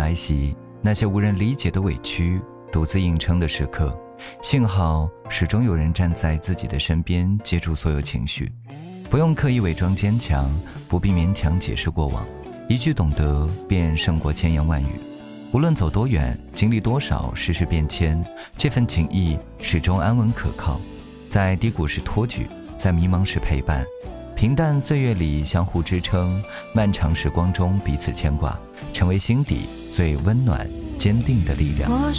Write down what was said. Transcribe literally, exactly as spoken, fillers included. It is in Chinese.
来袭，那些无人理解的委屈，独自硬撑的时刻，幸好始终有人站在自己的身边，接住所有情绪。不用刻意伪装坚强，不必勉强解释过往，一句懂得便胜过千言万语。无论走多远，经历多少世事变迁，这份情谊始终安稳可靠，在低谷时托举，在迷茫时陪伴，平淡岁月里相互支撑，漫长时光中彼此牵挂，成为心底最温暖坚定的力量。